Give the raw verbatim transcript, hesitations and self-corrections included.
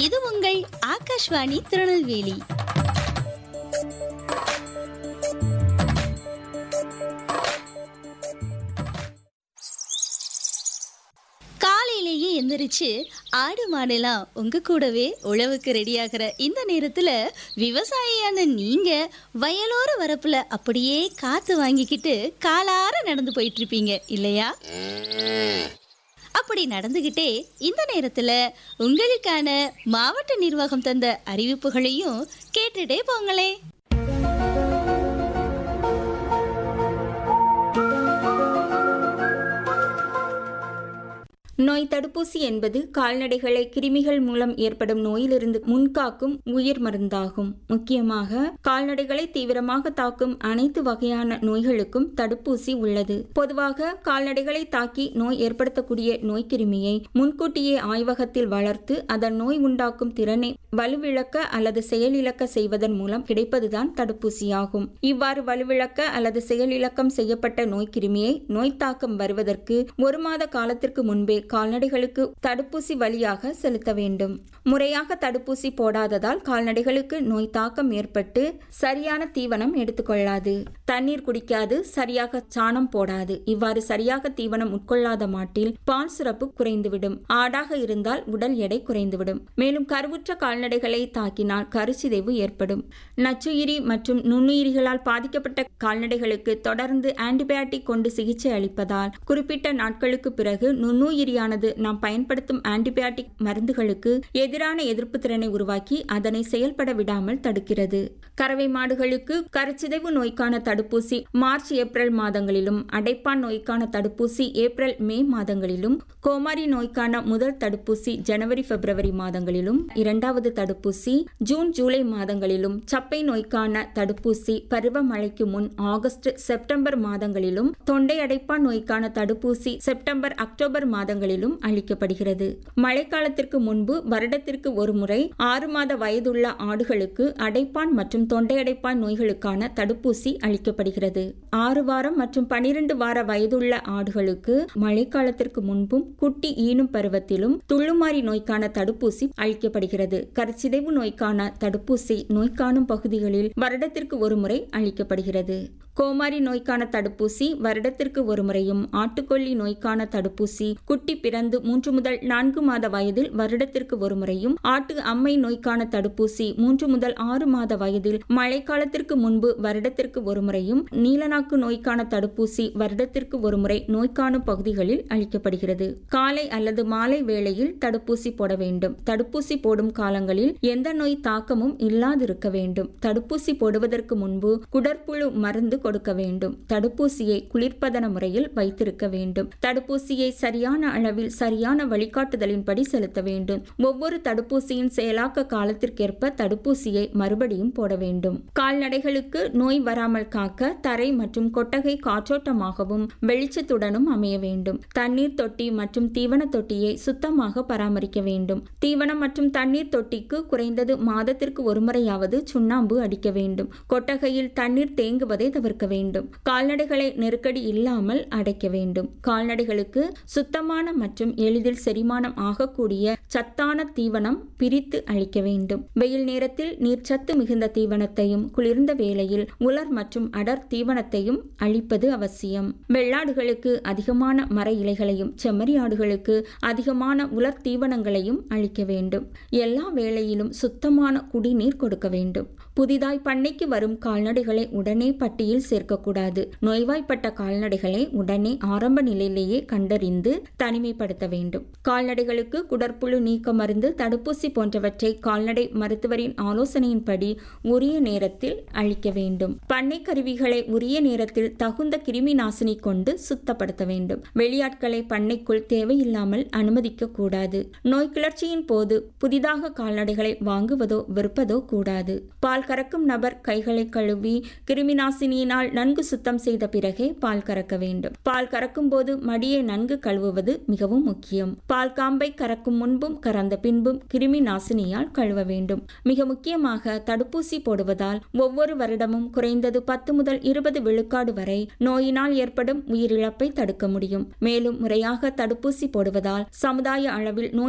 இது உங்கள் ஆகாஷ்வாணி திருநெல்வேலி. காலையிலேயே எந்திரிச்சு ஆடு மாடெல்லாம் உங்க கூடவே உழவுக்கு ரெடியாகிற இந்த நேரத்துல விவசாயியான நீங்க வயலோர வரப்புல அப்படியே காத்து வாங்கிக்கிட்டு காலார நடந்து போயிட்டு இருப்பீங்க இல்லையா? அப்படி நடந்துகிட்டே இந்த நேரத்துல உங்களுக்கான மாவட்ட நிர்வாகம் தந்த அறிவிப்புகளையும் கேட்டுட்டே போங்களே. நோய் தடுப்பூசி என்பது கால்நடைகளை கிருமிகள் மூலம் ஏற்படும் நோயிலிருந்து முன்காக்கும் உயிர் மருந்தாகும். முக்கியமாக கால்நடைகளை தீவிரமாக தாக்கும் அனைத்து வகையான நோய்களுக்கும் தடுப்பூசி உள்ளது. பொதுவாக கால்நடைகளை தாக்கி நோய் ஏற்படுத்தக்கூடிய நோய்க்கிருமியை முன்கூட்டியே ஆய்வகத்தில் வளர்த்து அதன் நோய் உண்டாக்கும் திறனை வலுவிழக்க அல்லது செயலிழக்க செய்வதன் மூலம் கிடைப்பதுதான் தடுப்பூசியாகும். இவ்வாறு வலுவிழக்க அல்லது செயலிழக்கம் செய்யப்பட்ட நோய்க்கிருமியை நோய் தாக்கம் வருவதற்கு ஒரு மாத காலத்திற்கு முன்பே கால்நடைகளுக்கு தடுப்பூசி வழியாக செலுத்த வேண்டும். முறையாக தடுப்பூசி போடாததால் கால்நடைகளுக்கு நோய் தாக்கம் ஏற்பட்டு சரியான தீவனம் எடுத்துக்கொள்ளாது, தண்ணீர் குடிக்காது, சரியாக சாணம் போடாது. இவ்வாறு சரியாக தீவனம் உட்கொள்ளாத மாட்டில் பால் சுரப்பு குறைந்துவிடும். ஆடாக இருந்தால் உடல் எடை குறைந்துவிடும். மேலும் கருவுற்ற கால்நடைகளை தாக்கினால் கருச்சிதைவு ஏற்படும். நச்சுயிரி மற்றும் நுண்ணுயிரிகளால் பாதிக்கப்பட்ட கால்நடைகளுக்கு தொடர்ந்து ஆன்டிபயாட்டிக் கொண்டு சிகிச்சை அளிப்பதால் குறிப்பிட்ட நாட்களுக்கு பிறகு நுண்ணுயிரியானது நாம் பயன்படுத்தும் ஆன்டிபயாட்டிக் மருந்துகளுக்கு எதிரான எதிர்ப்பு திறனை உருவாக்கி அதனை செயல்பட விடாமல் தடுக்கிறது. கறவை மாடுகளுக்கு கருச்சிதைவு நோய்க்கான தடுப்பூசி மார்ச் ஏப்ரல் மாதங்களிலும், அடைப்பான் நோய்க்கான தடுப்பூசி ஏப்ரல் மே மாதங்களிலும், கோமாரி நோய்க்கான முதல் தடுப்பூசி ஜனவரி பிப்ரவரி மாதங்களிலும், இரண்டாவது தடுப்பூசி ஜூன் ஜூலை மாதங்களிலும், சப்பை நோய்க்கான தடுப்பூசி பருவமழைக்கு முன் ஆகஸ்ட் செப்டம்பர் மாதங்களிலும், தொண்டை அடைப்பான் நோய்க்கான தடுப்பூசி செப்டம்பர் அக்டோபர் மாதங்களிலும் அளிக்கப்படுகிறது. மழைக்காலத்திற்கு முன்பு வருடத்திற்கு ஒரு முறை ஆறு மாத வயதுள்ள ஆடுகளுக்கு அடைப்பான் மற்றும் தொண்டை அடைப்பான் நோய்களுக்கான தடுப்பூசி அளிக்கப்படுகிறது. ஆறு வாரம் மற்றும் பனிரெண்டு வார வயதுள்ள ஆடுகளுக்கு மழைக்காலத்திற்கு முன்பும் குட்டி ஈனும் பருவத்திலும் துள்ளுமாறி நோய்க்கான தடுப்பூசி அளிக்கப்படுகிறது. கருச்சிதைவு நோய்க்கான தடுப்பூசி நோய் காணும் பகுதிகளில் வருடத்திற்கு ஒரு முறை அளிக்கப்படுகிறது. கோமாரி நோய்க்கான தடுப்பூசி வருடத்திற்கு ஒரு முறையும், ஆட்டுக்கொல்லி நோய்க்கான தடுப்பூசி குட்டி பிறந்து மூன்று முதல் நான்கு மாத வயதில் வருடத்திற்கு ஒரு முறையும், ஆட்டு அம்மை நோய்க்கான தடுப்பூசி மூன்று முதல் ஆறு மாத வயதில் மழைக்காலத்திற்கு முன்பு வருடத்திற்கு ஒரு முறையும், நீலநாக்கு நோய்க்கான தடுப்பூசி வருடத்திற்கு ஒரு முறை நோய் காணும் பகுதிகளில் அளிக்கப்படுகிறது. காலை அல்லது மாலை வேளையில் தடுப்பூசி போட வேண்டும். தடுப்பூசி போடும் காலங்களில் எந்த நோய் தாக்கமும் இல்லாதிருக்க வேண்டும். தடுப்பூசி போடுவதற்கு முன்பு குடற்புழு மருந்து கொடுக்க வேண்டும். தடுப்பூசியை குளிர்பதன முறையில் வைத்திருக்க வேண்டும். தடுப்பூசியை சரியான அளவில் சரியான வழிகாட்டுதலின்படி செலுத்த வேண்டும். ஒவ்வொரு தடுப்பூசியின் செயலாக்க காலத்திற்கேற்ப தடுப்பூசியை மறுபடியும் போட வேண்டும். கால்நடைகளுக்கு நோய் வராமல் காக்க தரை மற்றும் கொட்டகை காற்றோட்டமாகவும் வெளிச்சத்துடனும் அமைய வேண்டும். தண்ணீர் தொட்டி மற்றும் தீவன தொட்டியை சுத்தமாக பராமரிக்க வேண்டும். தீவனம் மற்றும் தண்ணீர் தொட்டிக்கு குறைந்தது மாதத்திற்கு ஒருமுறையாவது சுண்ணாம்பு அடிக்க வேண்டும். கொட்டகையில் தண்ணீர் தேங்குவதை தவிர்க்க வேண்டும். கால்நடைகளை நெருக்கடி இல்லாமல் அடைக்க வேண்டும். கால்நடைகளுக்கு சுத்தமான மற்றும் எளிதில் செரிமானம் ஆகக்கூடிய சத்தான தீவனம் பிரித்து அளிக்க வேண்டும். வெயில் நேரத்தில் நீர்ச்சத்து மிகுந்த தீவனத்தையும், குளிர்ந்த வேளையில் உலர் மற்றும் அடர் தீவனத்தையும் அளிப்பது அவசியம். வெள்ளாடுகளுக்கு அதிகமான மர இலைகளையும், செம்மறி ஆடுகளுக்கு அதிகமான உலர் தீவனங்களையும் அளிக்க வேண்டும். எல்லா வேளையிலும் சுத்தமான குடிநீர் கொடுக்க வேண்டும். புதிதாய் பண்ணைக்கு வரும் கால்நடைகளை உடனே பட்டியில் சேர்க்கக்கூடாது. நோய்வாய்ப்பட்ட கால்நடைகளை உடனே ஆரம்ப நிலையிலேயே கண்டறிந்து தனிமைப்படுத்த வேண்டும். கால்நடைகளுக்கு குடற்புழு நீக்க மருந்து, தடுப்பூசி போன்றவற்றை கால்நடை மருத்துவரின் ஆலோசனையின்படி உரிய நேரத்தில் அளிக்க வேண்டும். பண்ணை கருவிகளை உரிய நேரத்தில் தகுந்த கிருமி நாசினி கொண்டு சுத்தப்படுத்த வேண்டும். வெளியாட்களை பண்ணைக்குள் தேவையில்லாமல் அனுமதிக்க கூடாது. நோய் கிளர்ச்சியின் போது புதிதாக கால்நடைகளை வாங்குவதோ விற்பதோ கூடாது. பால் கறக்கும் நபர் கைகளை கழுவி கிருமி நாசினியினால் நன்கு சுத்தம் செய்த பிறகே பால் கறக்க வேண்டும். பால் கறக்கும் போது மடியை நன்கு கழுவுவது மிகவும் முக்கியம். பால் காம்பை கறக்கும் முன்பும் கறந்த பின்பும் கிருமி நாசினியால் கழுவ வேண்டும். மிக முக்கியமாக தடுப்பூசி போடுவதால் ஒவ்வொரு வருடமும் குறைந்தது பத்து முதல் இருபது விழுக்காடு வரை நோயினால் ஏற்படும் உயிரிழப்பை தடுக்க முடியும். மேலும் முறையாக தடுப்பூசி போடுவதால் சமுதாய அளவில் நோய்